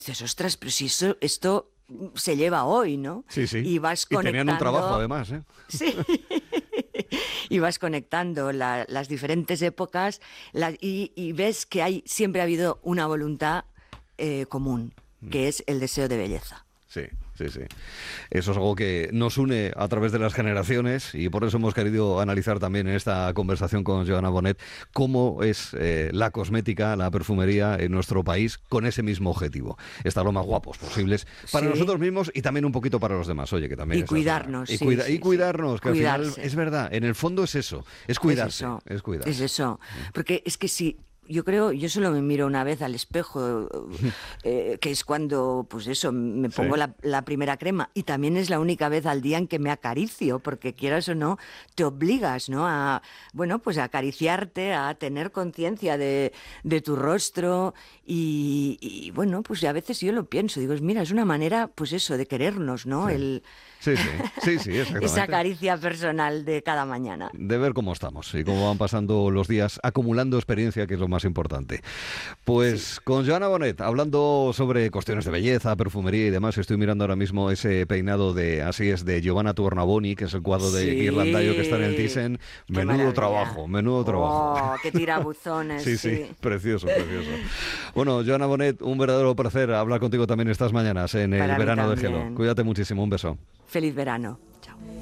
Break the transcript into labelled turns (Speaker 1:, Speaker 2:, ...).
Speaker 1: dices, ostras, pero si esto se lleva hoy, ¿no?
Speaker 2: Sí, sí.
Speaker 1: Y vas
Speaker 2: Y
Speaker 1: conectando...
Speaker 2: tenían un trabajo, además, ¿eh?
Speaker 1: Sí. Y vas conectando las diferentes épocas y ves que siempre ha habido una voluntad común, que es el deseo de belleza.
Speaker 2: Sí, sí, sí. Eso es algo que nos une a través de las generaciones y por eso hemos querido analizar también en esta conversación con Joana Bonet cómo es la cosmética, la perfumería en nuestro país con ese mismo objetivo. Estar lo más guapos posibles para nosotros mismos y también un poquito para los demás. Oye, que también
Speaker 1: y cuidarnos.
Speaker 2: Y cuidarnos, que
Speaker 1: Cuidarse.
Speaker 2: al final es verdad, en el fondo es eso, es cuidarse. Es cuidarse.
Speaker 1: Es eso. Porque es que si... Yo solo me miro una vez al espejo, que es cuando, pues eso, me pongo la primera crema. Y también es la única vez al día en que me acaricio, porque quieras o no, te obligas, ¿no? Pues a acariciarte, a tener conciencia de tu rostro. Y bueno, pues a veces yo lo pienso, digo, mira, es una manera, pues eso, de querernos, ¿no?
Speaker 2: Sí. Sí, exactamente.
Speaker 1: Esa caricia personal de cada mañana.
Speaker 2: De ver cómo estamos y cómo van pasando los días, acumulando experiencia, que es lo más importante. Pues con Joana Bonet, hablando sobre cuestiones de belleza, perfumería y demás, estoy mirando ahora mismo ese peinado de Giovanna Tornabuoni, que es el cuadro de Ghirlandaio que está en el Thyssen. Menudo trabajo.
Speaker 1: Oh, qué tirabuzones.
Speaker 2: Sí, precioso. Bueno, Joana Bonet, un verdadero placer hablar contigo también estas mañanas en el verano de Gelo. Cuídate muchísimo, un beso.
Speaker 1: Feliz verano. Chao.